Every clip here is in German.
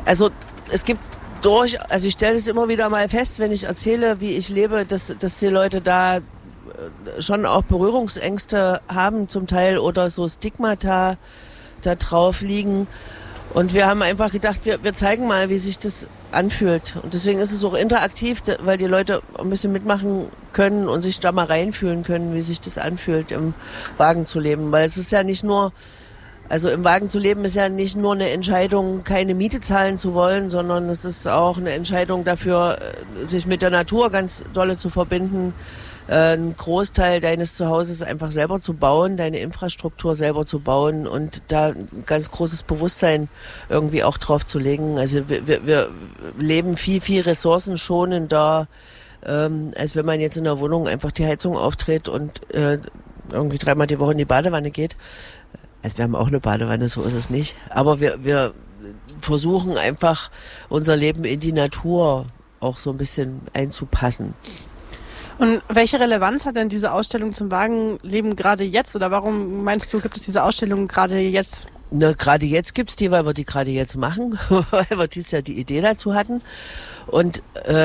Also es gibt also ich stelle es immer wieder mal fest, wenn ich erzähle, wie ich lebe, dass die Leute da schon auch Berührungsängste haben zum Teil oder so Stigmata da drauf liegen. Und wir haben einfach gedacht, wir zeigen mal, wie sich das anfühlt. Und deswegen ist es auch interaktiv, weil die Leute ein bisschen mitmachen können und sich da mal reinfühlen können, wie sich das anfühlt, im Wagen zu leben. Weil es ist ja nicht nur, also im Wagen zu leben ist ja nicht nur eine Entscheidung, keine Miete zahlen zu wollen, sondern es ist auch eine Entscheidung dafür, sich mit der Natur ganz dolle zu verbinden, einen Großteil deines Zuhauses einfach selber zu bauen, deine Infrastruktur selber zu bauen und da ein ganz großes Bewusstsein irgendwie auch drauf zu legen. Also wir leben viel ressourcenschonender, als wenn man jetzt in der Wohnung einfach die Heizung aufdreht und irgendwie 3-mal die Woche in die Badewanne geht. Also wir haben auch eine Badewanne, so ist es nicht. Aber wir versuchen einfach unser Leben in die Natur auch so ein bisschen einzupassen. Und welche Relevanz hat denn diese Ausstellung zum Wagenleben gerade jetzt? Oder warum meinst du, gibt es diese Ausstellung gerade jetzt? Na, gerade jetzt gibt's die, weil wir die gerade jetzt machen, weil wir dieses Jahr die Idee dazu hatten. Und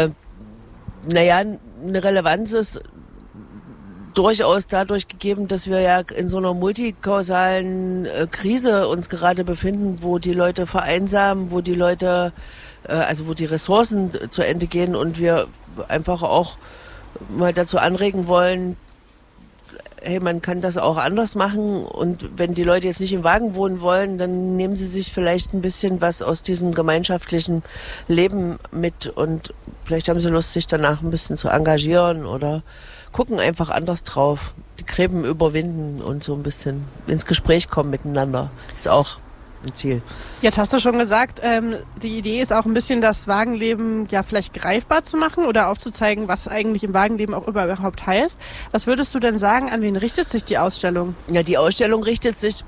eine Relevanz ist durchaus dadurch gegeben, dass wir ja in so einer multikausalen Krise uns gerade befinden, wo die Leute vereinsamen, wo die Leute, wo die Ressourcen zu Ende gehen und wir einfach auch mal dazu anregen wollen, hey, man kann das auch anders machen und wenn die Leute jetzt nicht im Wagen wohnen wollen, dann nehmen sie sich vielleicht ein bisschen was aus diesem gemeinschaftlichen Leben mit und vielleicht haben sie Lust, sich danach ein bisschen zu engagieren oder gucken einfach anders drauf, die Gräben überwinden und so ein bisschen ins Gespräch kommen miteinander. Ist auch ein Ziel. Jetzt hast du schon gesagt, die Idee ist auch ein bisschen, das Wagenleben ja vielleicht greifbar zu machen oder aufzuzeigen, was eigentlich im Wagenleben auch überhaupt heißt. Was würdest du denn sagen, an wen richtet sich die Ausstellung? Ja, die Ausstellung richtet sich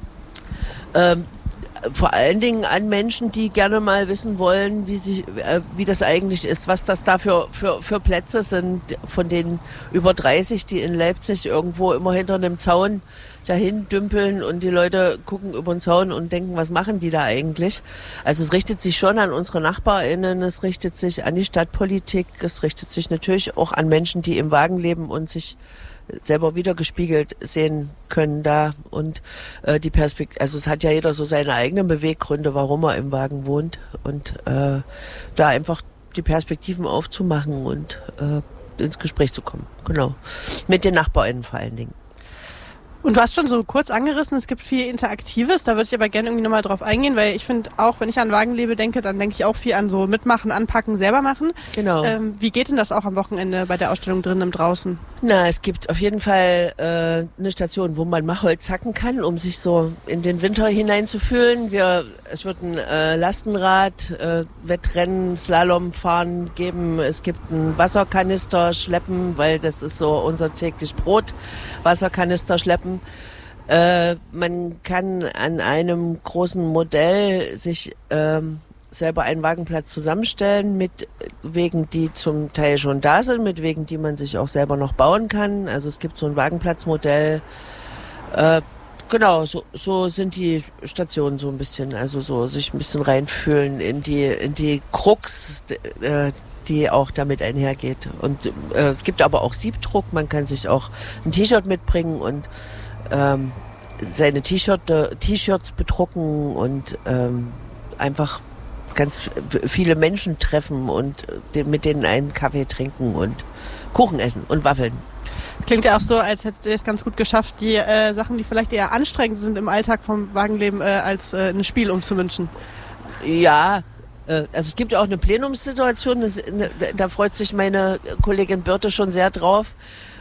vor allen Dingen an Menschen, die gerne mal wissen wollen, wie das eigentlich ist, was das da für Plätze sind, von den über 30, die in Leipzig irgendwo immer hinter einem Zaun dahin dümpeln und die Leute gucken über den Zaun und denken, was machen die da eigentlich? Also es richtet sich schon an unsere NachbarInnen, es richtet sich an die Stadtpolitik, es richtet sich natürlich auch an Menschen, die im Wagen leben und sich selber wiedergespiegelt sehen können da und die Perspektive, also es hat ja jeder so seine eigenen Beweggründe, warum er im Wagen wohnt und da einfach die Perspektiven aufzumachen und ins Gespräch zu kommen, genau, mit den NachbarInnen vor allen Dingen. Und du hast schon so kurz angerissen, es gibt viel Interaktives, da würde ich aber gerne irgendwie nochmal drauf eingehen, weil ich finde auch, wenn ich an Wagenleben denke, dann denke ich auch viel an so mitmachen, anpacken, selber machen. Genau. Wie geht denn das auch am Wochenende bei der Ausstellung drinnen draußen? Na, es gibt auf jeden Fall eine Station, wo man Machholz hacken kann, um sich so in den Winter hineinzufühlen. Es wird ein Lastenrad, Wettrennen, Slalom fahren geben. Es gibt ein Wasserkanister schleppen, weil das ist so unser täglich Brot, Wasserkanister schleppen. Man kann an einem großen Modell sich selber einen Wagenplatz zusammenstellen mit Wegen, die zum Teil schon da sind, mit Wegen, die man sich auch selber noch bauen kann. Also es gibt so ein Wagenplatzmodell. Genau, so sind die Stationen so ein bisschen, also so sich ein bisschen reinfühlen in die Krux, die auch damit einhergeht. Und es gibt aber auch Siebdruck, man kann sich auch ein T-Shirt mitbringen und seine T-Shirts bedrucken und einfach ganz viele Menschen treffen und mit denen einen Kaffee trinken und Kuchen essen und Waffeln. Klingt ja auch so, als hättet ihr es ganz gut geschafft, die Sachen, die vielleicht eher anstrengend sind im Alltag vom Wagenleben, als ein Spiel umzumünzen. Ja, also es gibt auch eine Plenumssituation, da freut sich meine Kollegin Birte schon sehr drauf.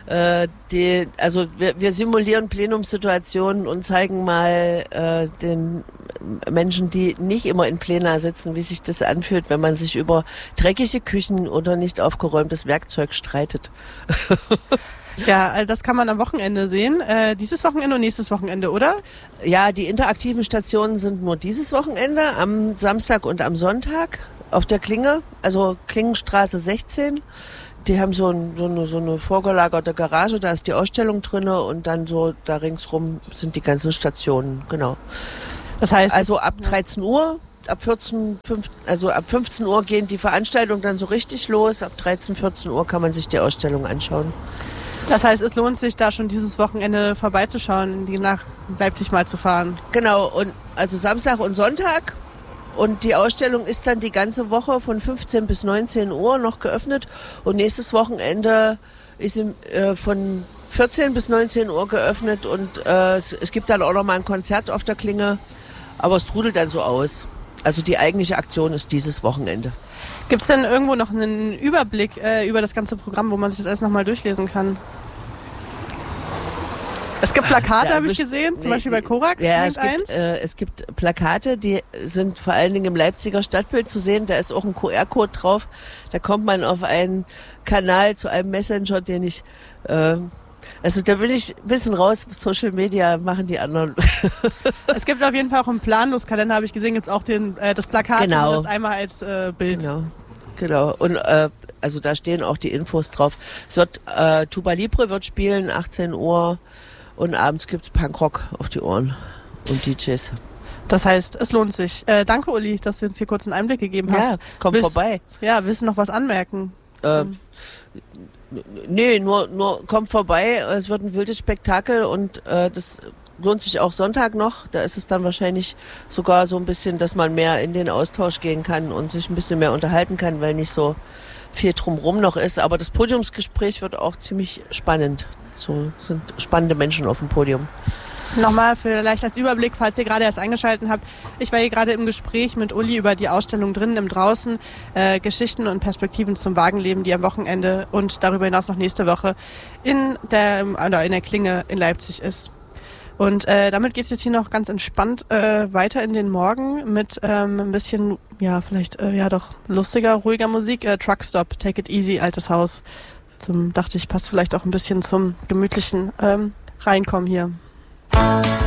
Wir simulieren Plenumssituationen und zeigen mal den Menschen, die nicht immer in Plena sitzen, wie sich das anfühlt, wenn man sich über dreckige Küchen oder nicht aufgeräumtes Werkzeug streitet. Ja, das kann man am Wochenende sehen. Dieses Wochenende und nächstes Wochenende, oder? Ja, die interaktiven Stationen sind nur dieses Wochenende, am Samstag und am Sonntag auf der Klinge, also Klingenstraße 16. Die haben so eine vorgelagerte Garage, da ist die Ausstellung drinne und dann so da ringsrum sind die ganzen Stationen, genau. Das heißt, also ab 13 Uhr ab 15 Uhr gehen die Veranstaltungen dann so richtig los. Ab 13, 14 Uhr kann man sich die Ausstellung anschauen. Das heißt, es lohnt sich da schon dieses Wochenende vorbeizuschauen, nach Leipzig mal zu fahren. Genau, und also Samstag und Sonntag. Und die Ausstellung ist dann die ganze Woche von 15 bis 19 Uhr noch geöffnet. Und nächstes Wochenende ist sie von 14 bis 19 Uhr geöffnet. Und es gibt dann auch noch mal ein Konzert auf der Klinge. Aber es trudelt dann so aus. Also die eigentliche Aktion ist dieses Wochenende. Gibt es denn irgendwo noch einen Überblick über das ganze Programm, wo man sich das alles nochmal durchlesen kann? Es gibt Plakate, habe ich gesehen, zum Beispiel bei Korax. Ja, es gibt Plakate, die sind vor allen Dingen im Leipziger Stadtbild zu sehen. Da ist auch ein QR-Code drauf. Da kommt man auf einen Kanal zu einem Messenger, den ich... Also da bin ich ein bisschen raus, Social Media machen die anderen. Es gibt auf jeden Fall auch einen Planlos-Kalender, habe ich gesehen, gibt es auch das Plakat, genau. Das einmal als Bild. Genau. Und also da stehen auch die Infos drauf. Es wird Tuba Libre wird spielen, 18 Uhr und abends gibt's Punkrock auf die Ohren und DJs. Das heißt, es lohnt sich. Danke, Uli, dass du uns hier kurz einen Einblick gegeben hast. Ja, komm vorbei. Ja, willst du noch was anmerken? Nee, nur kommt vorbei. Es wird ein wildes Spektakel und das lohnt sich auch Sonntag noch. Da ist es dann wahrscheinlich sogar so ein bisschen, dass man mehr in den Austausch gehen kann und sich ein bisschen mehr unterhalten kann, weil nicht so viel drumrum noch ist. Aber das Podiumsgespräch wird auch ziemlich spannend. So sind spannende Menschen auf dem Podium. Nochmal vielleicht als Überblick, falls ihr gerade erst eingeschaltet habt. Ich war hier gerade im Gespräch mit Uli über die Ausstellung drinnen im Draußen, Geschichten und Perspektiven zum Wagenleben, die am Wochenende und darüber hinaus noch nächste Woche in der Klinge in Leipzig ist. Und damit geht es jetzt hier noch ganz entspannt weiter in den Morgen mit ein bisschen, vielleicht doch lustiger, ruhiger Musik. Truckstop, Take It Easy, Altes Haus. Dachte ich, passt vielleicht auch ein bisschen zum gemütlichen Reinkommen hier.